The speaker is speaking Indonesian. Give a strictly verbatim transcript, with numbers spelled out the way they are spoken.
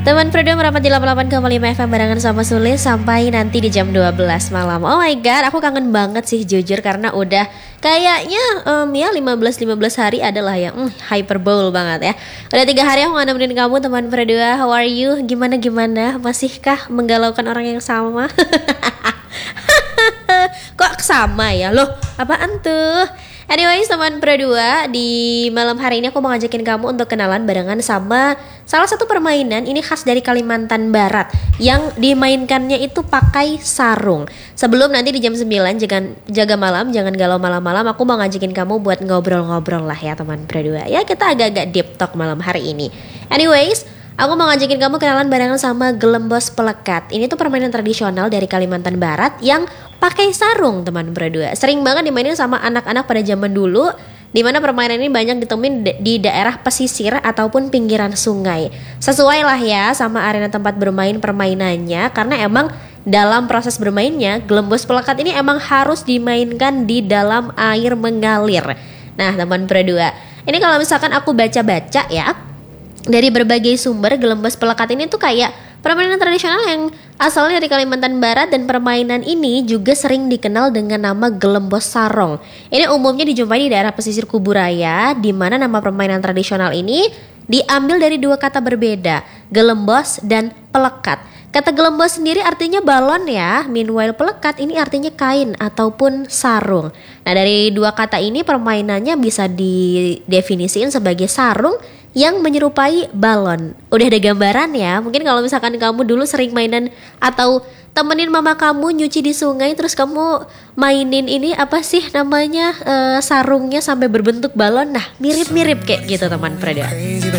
Teman Fredo merapat di delapan puluh delapan koma lima F M barengan sama Sule sampai nanti di jam dua belas malam. Oh my god, aku kangen banget sih jujur karena udah kayaknya um, ya lima belas lima belas hari adalah yang mm, hyperbole banget ya. Udah tiga hari aku gak nemenin kamu teman Fredo. How are you? Gimana gimana? Masihkah menggalaukan orang yang sama? Kok sama ya? Loh, apaan tuh? Anyways teman Pro dua, di malam hari ini aku mau ngajakin kamu untuk kenalan barengan sama salah satu permainan ini khas dari Kalimantan Barat yang dimainkannya itu pakai sarung. Sebelum nanti di jam sembilan jangan jaga malam, jangan galau malam-malam, aku mau ngajakin kamu buat ngobrol-ngobrol lah ya teman Pro dua. Ya kita agak-agak deep talk malam hari ini. Anyways, aku mau ngajakin kamu kenalan barengan sama gelembos pelekat. Ini tuh permainan tradisional dari Kalimantan Barat yang pakai sarung teman berdua. Sering banget dimainin sama anak-anak pada zaman dulu, dimana permainan ini banyak ditemuin di daerah pesisir ataupun pinggiran sungai. Sesuai lah ya sama arena tempat bermain permainannya, karena emang dalam proses bermainnya gelembos pelekat ini emang harus dimainkan di dalam air mengalir. Nah teman berdua, ini kalau misalkan aku baca-baca ya, dari berbagai sumber, gelembos pelekat ini tuh kayak permainan tradisional yang asalnya dari Kalimantan Barat, dan permainan ini juga sering dikenal dengan nama gelembos sarong. Ini umumnya dijumpai di daerah pesisir Kuburaya, di mana nama permainan tradisional ini diambil dari dua kata berbeda, gelembos dan pelekat. Kata gelembos sendiri artinya balon ya, meanwhile pelekat ini artinya kain ataupun sarung. Nah dari dua kata ini permainannya bisa didefinisikan sebagai sarung yang menyerupai balon. Udah ada gambaran ya. Mungkin kalau misalkan kamu dulu sering mainan atau temenin mama kamu nyuci di sungai, terus kamu mainin ini apa sih namanya, uh, sarungnya sampai berbentuk balon. Nah mirip-mirip kayak gitu teman Preda.